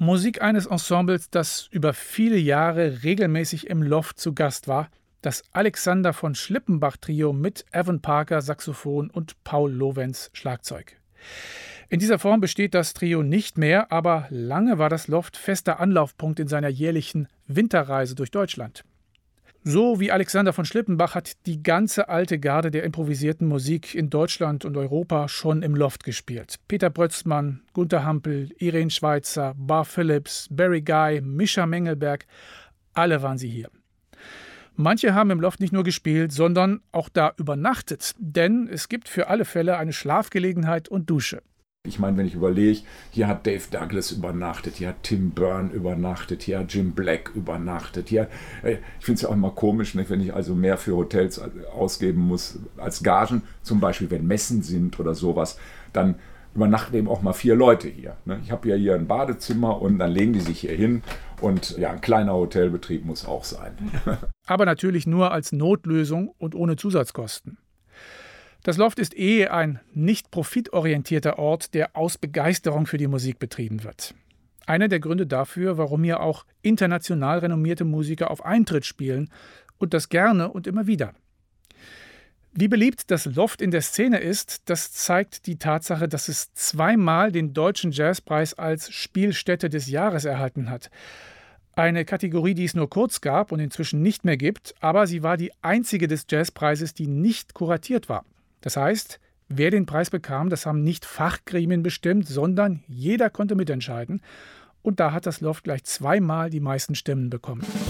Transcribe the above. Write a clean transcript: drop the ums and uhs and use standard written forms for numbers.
Musik eines Ensembles, das über viele Jahre regelmäßig im Loft zu Gast war, das Alexander von Schlippenbach Trio mit Evan Parker Saxophon und Paul Lorenz Schlagzeug. In dieser Form besteht das Trio nicht mehr, aber lange war das Loft fester Anlaufpunkt in seiner jährlichen Winterreise durch Deutschland. So wie Alexander von Schlippenbach hat die ganze alte Garde der improvisierten Musik in Deutschland und Europa schon im Loft gespielt. Peter Brötzmann, Gunther Hampel, Irene Schweizer, Bar Phillips, Barry Guy, Mischa Mengelberg, alle waren sie hier. Manche haben im Loft nicht nur gespielt, sondern auch da übernachtet, denn es gibt für alle Fälle eine Schlafgelegenheit und Dusche. Ich meine, wenn ich überlege, hier hat Dave Douglas übernachtet, hier hat Tim Byrne übernachtet, hier hat Jim Black übernachtet. Ich finde es ja auch immer komisch, ne, wenn ich also mehr für Hotels ausgeben muss als Gagen. Zum Beispiel, wenn Messen sind oder sowas, dann übernachten eben auch mal 4 Leute hier. Ne? Ich habe ja hier ein Badezimmer und dann legen die sich hier hin. Und ja, ein kleiner Hotelbetrieb muss auch sein. Aber natürlich nur als Notlösung und ohne Zusatzkosten. Das Loft ist ein nicht profitorientierter Ort, der aus Begeisterung für die Musik betrieben wird. Einer der Gründe dafür, warum hier auch international renommierte Musiker auf Eintritt spielen und das gerne und immer wieder. Wie beliebt das Loft in der Szene ist, das zeigt die Tatsache, dass es 2-mal den Deutschen Jazzpreis als Spielstätte des Jahres erhalten hat. Eine Kategorie, die es nur kurz gab und inzwischen nicht mehr gibt, aber sie war die einzige des Jazzpreises, die nicht kuratiert war. Das heißt, wer den Preis bekam, das haben nicht Fachgremien bestimmt, sondern jeder konnte mitentscheiden. Und da hat das Loft gleich 2-mal die meisten Stimmen bekommen.